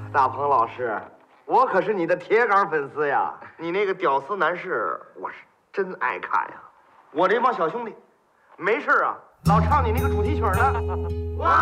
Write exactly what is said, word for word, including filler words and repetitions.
大鹏老师，我可是你的铁杆粉丝呀！你那个屌丝男士，我是真爱看呀。我这帮小兄弟，没事啊，老唱你那个主题曲呢。哇！